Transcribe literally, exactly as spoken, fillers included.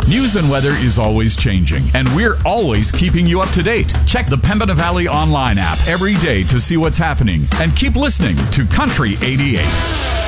News and weather is always changing, and we're always keeping you up to date. Check the Pembina Valley Online app every day to see what's happening, and keep listening to Country eighty-eight.